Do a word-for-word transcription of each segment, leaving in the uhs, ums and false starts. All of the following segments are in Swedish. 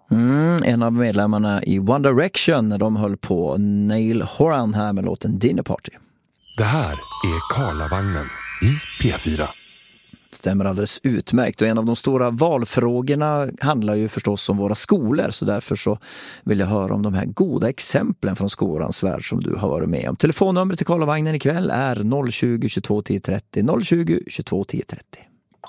Mm, en av medlemmarna i One Direction när de höll på, Neil Horan här med låten Dinner Party. Det här är Karlavagnen i P fyra. Stämmer alldeles utmärkt, och en av de stora valfrågorna handlar ju förstås om våra skolor, så därför så vill jag höra om de här goda exemplen från skolans värld som du har varit med om. Telefonnumret till Karlavagnen ikväll är noll tjugo, tjugotvå, tio trettio, noll tjugo, tjugotvå, tio trettio.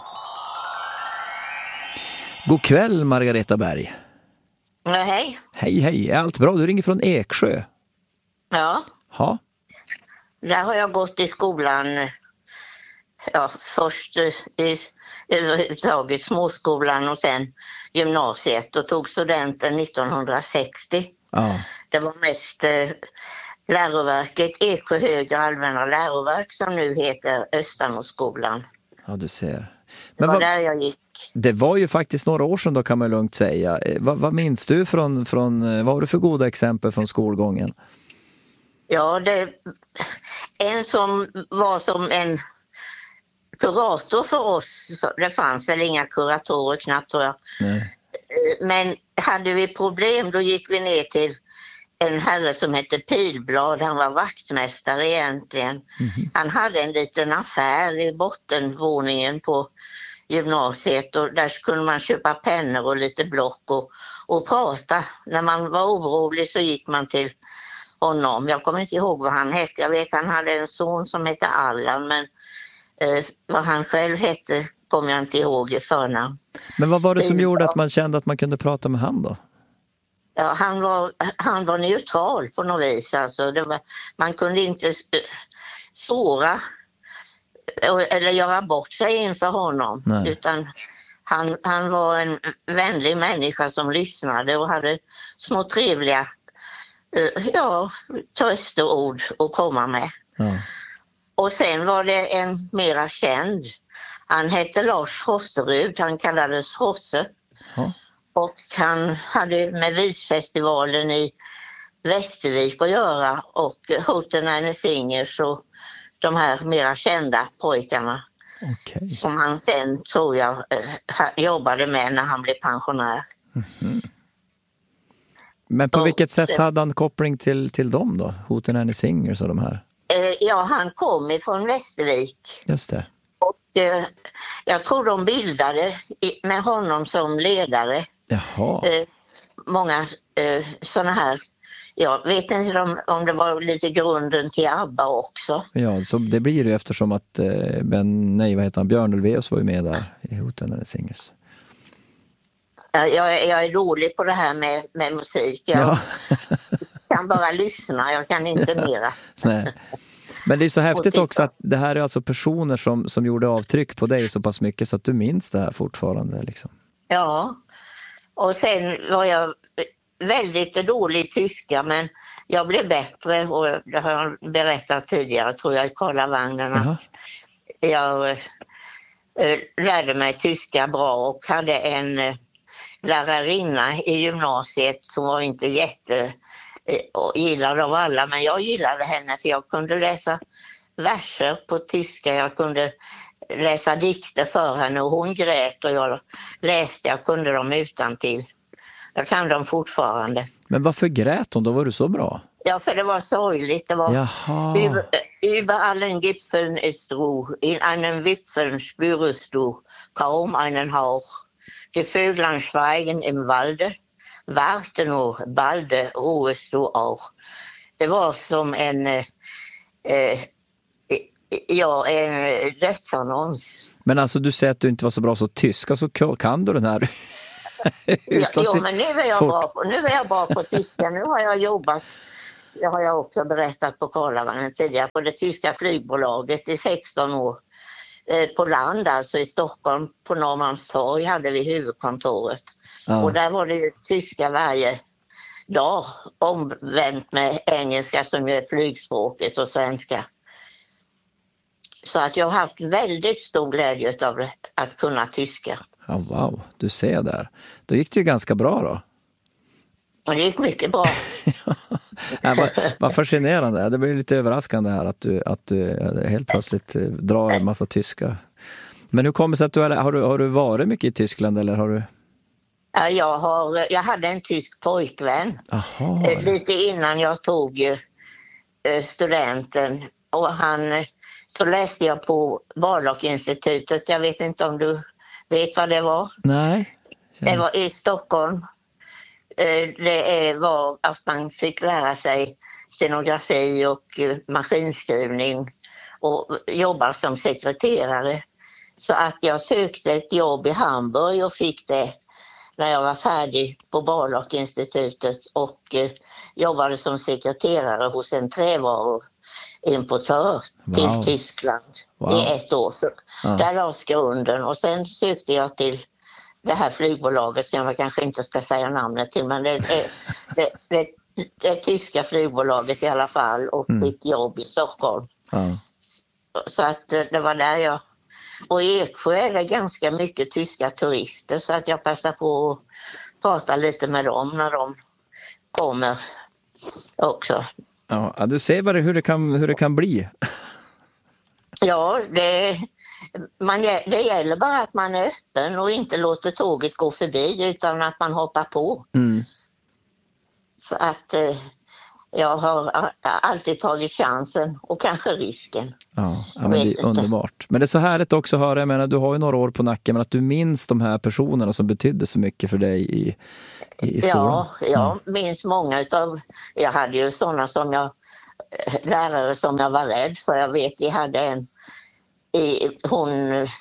God kväll, Margareta Berg. Ja, hej. Hej, hej. Är allt bra? Du ringer från Eksjö. Ja. Ja. Där har jag gått i skolan, ja, först i överhuvudtaget småskolan och sen gymnasiet, och tog studenten nittonhundrasextio. Ja. Det var mest eh, läroverket, Eksjö högre allmänna läroverk, som nu heter Östanåskolan. Ja, du ser. Men Men det var vad, där jag gick. det var ju faktiskt några år sedan då, kan man lugnt säga. Vad, vad minns du från, från, vad har du för goda exempel från skolgången? Ja, det, en som var som en kurator för oss, det fanns väl inga kuratorer knappt, tror jag. Nej. Men hade vi problem, då gick vi ner till en herre som hette Pilblad. Han var vaktmästare egentligen. Mm-hmm. Han hade en liten affär i bottenvåningen på gymnasiet, och där kunde man köpa pennor och lite block och, och prata. När man var orolig så gick man till honom. Jag kommer inte ihåg vad han hette. Jag vet han hade en son som hette Allan, men eh, vad han själv hette kommer jag inte ihåg i förnamn. Men vad var det som gjorde att man kände att man kunde prata med han då? Ja, han var, han var neutral på något vis. Alltså, det var, man kunde inte såra eller göra bort sig inför honom. Nej. Utan han, han var en vänlig människa som lyssnade och hade små trevliga ja, trösteord att komma med. Ja. Och sen var det en mera känd. Han hette Lars Hosserud, han kallades Hosse. Ja. Och han hade med visfestivalen i Västervik att göra, och Hoten and the Singers och de här mera kända pojkarna. Okay. Som han sen, tror jag, jobbade med när han blev pensionär. Mm-hmm. Men på och vilket sätt sen, hade han koppling till, till dem då? Hoten and the Singers och de här? Eh, ja, han kom ifrån Västervik. Just det. Och eh, jag tror de bildade i, med honom som ledare. Jaha. Eh, många eh, sådana här, jag vet inte om, om det var lite grunden till ABBA också. Ja, så det blir det eftersom att eh, ben, nej, vad heter han? Björn Ulvaeus var ju med där i Hoten and the Singers. Jag, jag är dålig på det här med, med musik. Jag ja. kan bara lyssna, jag kan inte mera. Nej. Men det är så häftigt också att det här är alltså personer som, som gjorde avtryck på dig så pass mycket så att du minns det här fortfarande. Liksom. Ja, och sen var jag väldigt dålig i tyska, men jag blev bättre, och det har jag berättat tidigare, tror jag, i Karlavagnen, att jag äh, lärde mig tyska bra och hade en äh, lärarinna i gymnasiet som var inte jätte och gillade av alla, men jag gillade henne för jag kunde läsa verser på tyska, jag kunde läsa dikter för henne och hon grät och jag läste, jag kunde dem utantill. Jag kan dem fortfarande. Men varför grät hon? Då var du så bra. Ja, för det var sorgligt. Det var über, über allen Gipfeln ist Ruhe, in einem Wipfeln spürest du kaum einen Hauch. Die Vöglein schweigen im Walde. Warte nur, balde ruhest du auch. Det var som en, eh, ja, en dödsannons. Men alltså du säger att du inte var så bra så tyska, så kan du den här? ja, jo, men nu är, jag bra på, nu är jag bra på tyska. Nu har jag jobbat, det har jag också berättat på Karlavagnen tidigare, på det tyska flygbolaget i sexton år. Eh, på land, alltså i Stockholm, på Norrmalmstorg hade vi huvudkontoret. Ja. Och där var det ju tyska varje dag, omvänt med engelska som ju är flygspråket och svenska. Så att jag har haft väldigt stor glädje av att kunna tyska. Ja, wow, du ser där. Då gick det ju ganska bra då. Och det gick mycket bra. ja, vad, vad fascinerande. Det blir lite överraskande här att du, att du helt plötsligt drar en massa tyska. Men hur kommer det sig att du, har du, har du varit mycket i Tyskland eller har du... Ja, jag, har, jag hade en tysk pojkvän. Aha. Lite innan jag tog studenten. Och han, så läste jag på Barlockinstitutet. Jag vet inte om du vet vad det var? Nej. Det var i Stockholm. Det var att man fick lära sig scenografi och maskinskrivning och jobba som sekreterare. Så att jag sökte ett jobb i Hamburg och fick det när jag var färdig på Barlockinstitutet och jobbade som sekreterare hos en trävaruimportör till wow. Tyskland wow. i ett år. Så ja. Där lades grunden och sen sökte jag till det här flygbolaget som jag kanske inte ska säga namnet till, men det är det, det, det, det tyska flygbolaget i alla fall och mm. fick jobb i Stockholm. Ja. Så att det var där jag... Och i Eksjö är det ganska mycket tyska turister så att jag passar på att prata lite med dem när de kommer också. Ja, du ser bara hur det kan, hur det kan bli. Ja, det... Man, det gäller bara att man är öppen och inte låter tåget gå förbi utan att man hoppar på. Mm. Så att eh, jag har alltid tagit chansen och kanske risken. Ja, ja men det är underbart. Men det är så härligt också att höra, jag menar, du har ju några år på nacken, men att du minns de här personerna som betydde så mycket för dig i, i, i skolan. Ja, jag ja. minns många utav, jag hade ju sådana som jag, lärare som jag var rädd för. Jag vet, jag hade en I, hon,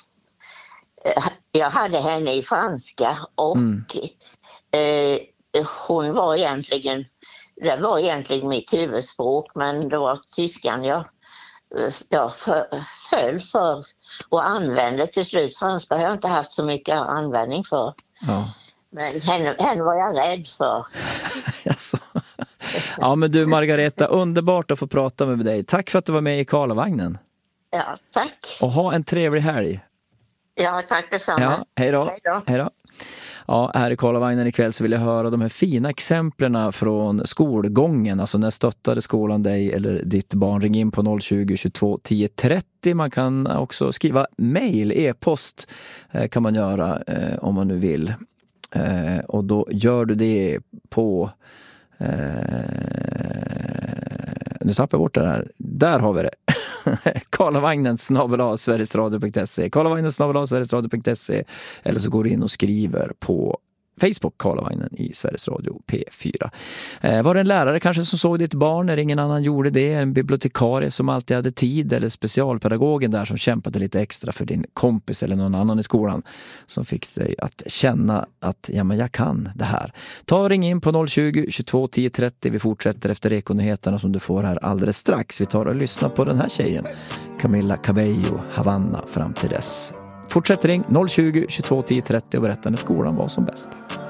jag hade henne i franska och mm. eh, hon var egentligen, det var egentligen mitt huvudspråk, men det var tyskan jag, jag för, föll för och använde till slut. Franska har jag inte haft så mycket användning för. Ja. Men henne, henne var jag rädd för. Alltså. Ja, men du Margareta, underbart att få prata med dig. Tack för att du var med i Karlavagnen. Ja, tack. Och ha en trevlig helg. Ja, tack detsamma. Ja, hej då. Hej då. Hej då. Ja, här i Karlavagnen ikväll så vill jag höra de här fina exemplen från skolgången. Alltså när stöttade skolan dig eller ditt barn? Ring in på noll tjugo, tjugotvå, tio trettio. Man kan också skriva mejl, e-post kan man göra eh, om man nu vill. Eh, och då gör du det på... Eh, nu tappar jag bort det här. Där har vi det. Karlavagnen snabel-a sverigesradio punkt se Karlavagnen snabel-a sverigesradio punkt se eller så går du in och skriver på Facebook Karlavagnen i Sveriges Radio P fyra. Eh, var det en lärare kanske som såg ditt barn när ingen annan gjorde det? En bibliotekarie som alltid hade tid eller specialpedagogen där som kämpade lite extra för din kompis eller någon annan i skolan som fick dig att känna att ja, men jag kan det här. Ta och ring in på noll tjugo, tjugotvå, tio trettio. Vi fortsätter efter ekonyheterna som du får här alldeles strax. Vi tar och lyssnar på den här tjejen. Camila Cabello, Havanna fram till dess. Fortsätt ring noll tjugo, tjugotvå, tio trettio och berätta när skolan var som bäst.